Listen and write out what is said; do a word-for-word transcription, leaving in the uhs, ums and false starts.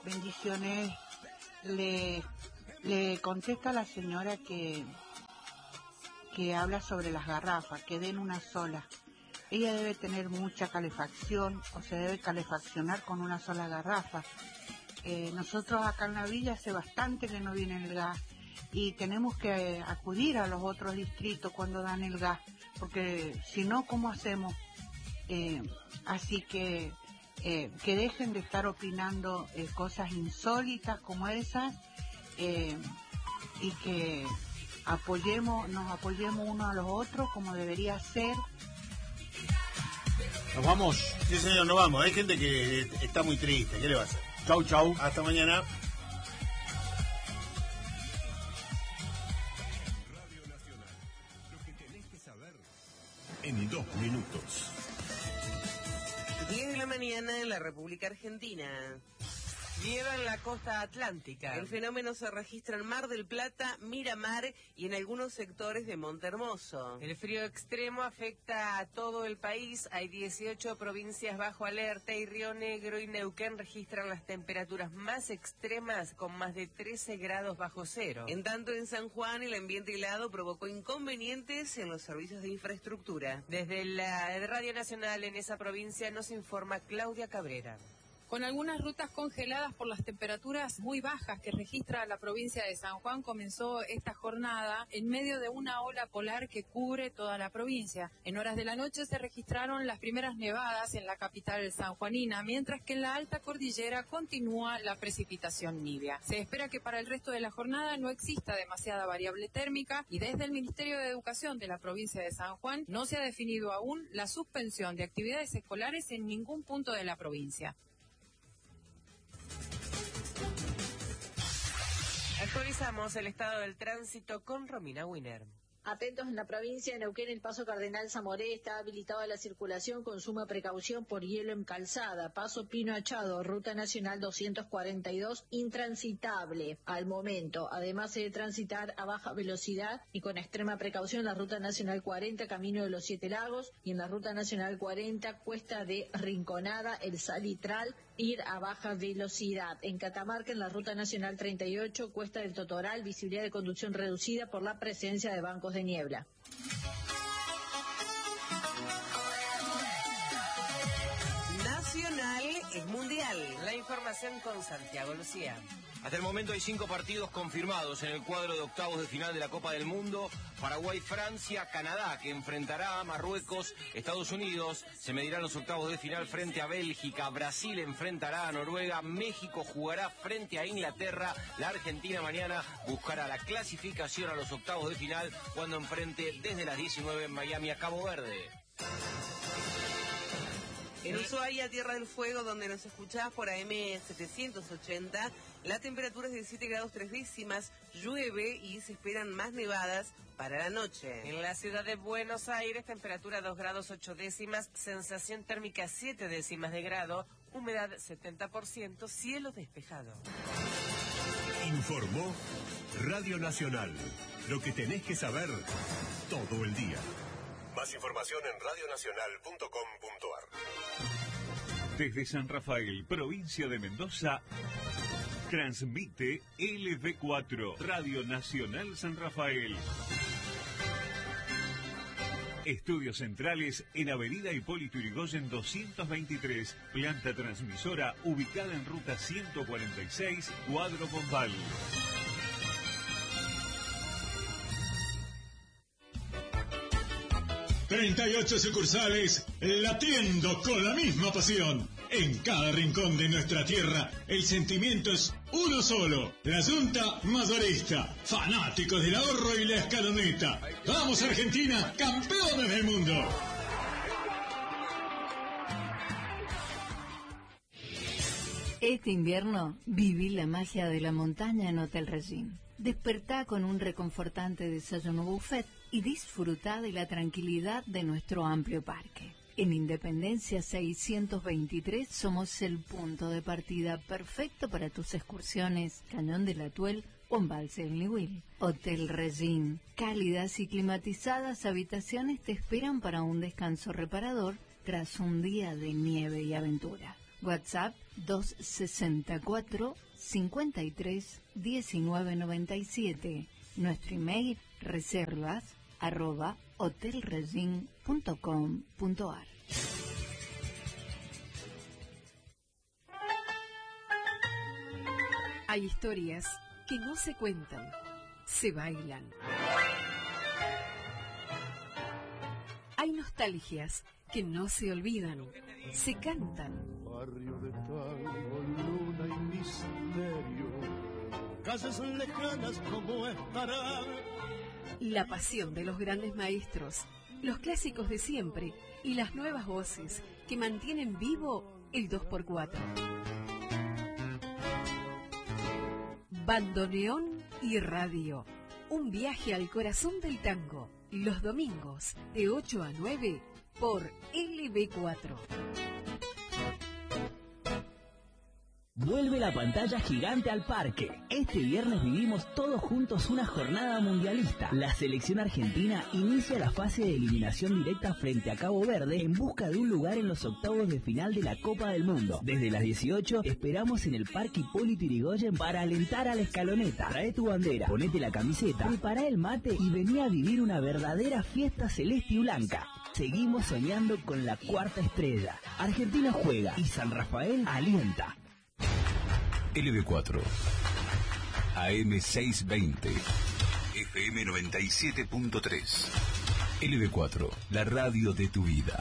bendiciones. Le, le contesta a la señora que, que habla sobre las garrafas, que den una sola. Ella debe tener mucha calefacción o se debe calefaccionar con una sola garrafa. Eh, nosotros acá en la villa hace bastante que no viene el gas y tenemos que acudir a los otros distritos cuando dan el gas, porque si no, ¿cómo hacemos? Eh, así que eh, que dejen de estar opinando eh, cosas insólitas como esas eh, y que apoyemos, nos apoyemos unos a los otros como debería ser. Nos vamos. Sí, señor, nos vamos. Hay gente que está muy triste. ¿Qué le va a hacer? Chau, chau. Hasta mañana. Radio Nacional. Lo que tenés que saber en dos minutos. diez de la mañana en la República Argentina. Nieva en la costa atlántica. El fenómeno se registra en Mar del Plata, Miramar y en algunos sectores de Montehermoso. El frío extremo afecta a todo el país. Hay dieciocho provincias bajo alerta y Río Negro y Neuquén registran las temperaturas más extremas con más de trece grados bajo cero. En tanto, en San Juan el ambiente helado provocó inconvenientes en los servicios de infraestructura. Desde la Radio Nacional en esa provincia nos informa Claudia Cabrera. Con algunas rutas congeladas por las temperaturas muy bajas que registra la provincia de San Juan, comenzó esta jornada en medio de una ola polar que cubre toda la provincia. En horas de la noche se registraron las primeras nevadas en la capital sanjuanina, mientras que en la alta cordillera continúa la precipitación nibia. Se espera que para el resto de la jornada no exista demasiada variable térmica y desde el Ministerio de Educación de la provincia de San Juan no se ha definido aún la suspensión de actividades escolares en ningún punto de la provincia. Actualizamos el estado del tránsito con Romina Winer. Atentos en la provincia de Neuquén, el paso Cardenal Zamoré está habilitado a la circulación con suma precaución por hielo en calzada. Paso Pino Achado, Ruta Nacional doscientos cuarenta y dos, intransitable al momento. Además se debe transitar a baja velocidad y con extrema precaución la Ruta Nacional cuarenta, Camino de los Siete Lagos, y en la Ruta Nacional cuarenta, Cuesta de Rinconada, El Salitral, ir a baja velocidad. En Catamarca, en la Ruta Nacional treinta y ocho, Cuesta del Totoral, visibilidad de conducción reducida por la presencia de bancos de niebla. Nacional es mundial. La información con Santiago Lucía. Hasta el momento hay cinco partidos confirmados en el cuadro de octavos de final de la Copa del Mundo. Paraguay, Francia, Canadá, que enfrentará a Marruecos, Estados Unidos, se medirán los octavos de final frente a Bélgica, Brasil enfrentará a Noruega, México jugará frente a Inglaterra, la Argentina mañana buscará la clasificación a los octavos de final cuando enfrente desde las diecinueve en Miami a Cabo Verde. En Ushuaia, Tierra del Fuego, donde nos escuchás por A M setecientos ochenta, la temperatura es de siete grados tres décimas, llueve y se esperan más nevadas para la noche. En la ciudad de Buenos Aires, temperatura dos grados ocho décimas, sensación térmica siete décimas de grado, humedad setenta por ciento, cielo despejado. Informó Radio Nacional. Lo que tenés que saber todo el día. Más información en radio nacional punto com punto a r. Desde San Rafael, provincia de Mendoza, transmite L V cuatro, Radio Nacional San Rafael. Estudios centrales en Avenida Hipólito Yrigoyen doscientos veintitrés, planta transmisora ubicada en ruta ciento cuarenta y seis, Cuadro Bombal. treinta y ocho sucursales, latiendo con la misma pasión. En cada rincón de nuestra tierra, el sentimiento es uno solo. La Junta Mayorista, fanáticos del ahorro y la escaloneta. ¡Vamos Argentina, campeones del mundo! Este invierno, viví la magia de la montaña en Hotel Regine. Despertá con un reconfortante desayuno buffet y disfrutá de la tranquilidad de nuestro amplio parque. En Independencia seiscientos veintitrés somos el punto de partida perfecto para tus excursiones, Cañón del Atuel o Embalse del Niwil. Hotel Regine, cálidas y climatizadas habitaciones te esperan para un descanso reparador tras un día de nieve y aventura. WhatsApp dos sesenta y cuatro, cincuenta y tres, diecinueve noventa y siete. Nuestro email reservas arroba hotelregin punto com punto ar. Hay historias que no se cuentan, se bailan. Hay nostalgias que no se olvidan, se cantan. Barrio de tango, luna y misterio, casas lejanas como estarán. La pasión de los grandes maestros, los clásicos de siempre y las nuevas voces que mantienen vivo el dos por cuatro. Bandoneón y radio, un viaje al corazón del tango, los domingos de ocho a nueve por L B cuatro. Vuelve la pantalla gigante al parque. Este viernes vivimos todos juntos una jornada mundialista. La selección argentina inicia la fase de eliminación directa frente a Cabo Verde en busca de un lugar en los octavos de final de la Copa del Mundo. Desde las dieciocho esperamos en el Parque Hipólito Yrigoyen para alentar a la escaloneta. Trae tu bandera, ponete la camiseta, prepara el mate y vení a vivir una verdadera fiesta celeste y blanca. Seguimos soñando con la cuarta estrella. Argentina juega y San Rafael alienta. L B cuatro, A M seiscientos veinte, F M noventa y siete punto tres. L B cuatro, la radio de tu vida.